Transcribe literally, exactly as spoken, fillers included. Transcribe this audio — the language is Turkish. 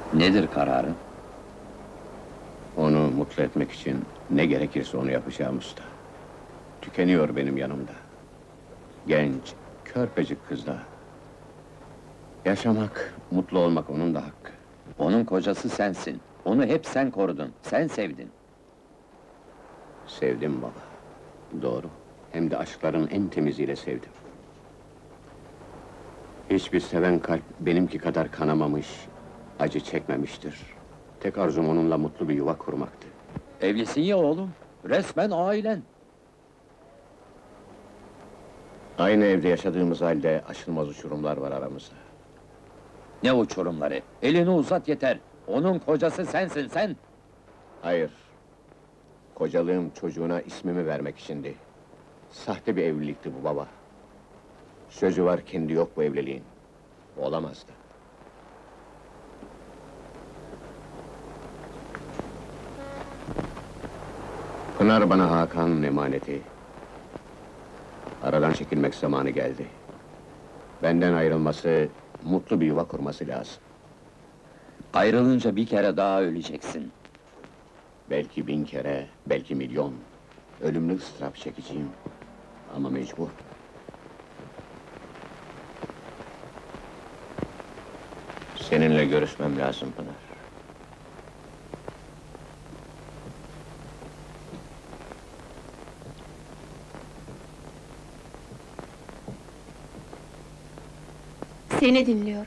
Nedir kararın? Onu mutlu etmek için ne gerekirse onu yapacağım usta. Tükeniyor benim yanımda. Genç, körpecik kızda. Yaşamak, mutlu olmak onun da hakkı. Onun kocası sensin. Onu hep sen korudun, sen sevdin. Sevdim baba. Doğru. Hem de aşkların en temiziyle sevdim. Hiçbir seven kalp benimki kadar kanamamış, acı çekmemiştir. Tek arzum onunla mutlu bir yuva kurmaktı. Evlisin ya oğlum, resmen ailen. Aynı evde yaşadığımız halde aşılmaz uçurumlar var aramızda. Ne uçurumları, elini uzat yeter. Onun kocası sensin, sen! Hayır. Kocalığım çocuğuna ismimi vermek içindi. Sahte bir evlilikti bu baba. Sözü var, kendi yok bu evliliğin. Olamazdı. Pınar bana Hakan'ın emaneti. Aradan çekilmek zamanı geldi. Benden ayrılması, mutlu bir yuva kurması lazım. Ayrılınca bir kere daha öleceksin. Belki bin kere, belki milyon. Ölümlü ıstırap çekeceğim. Ama mecbur. Seninle görüşmem lazım Pınar. Seni dinliyorum.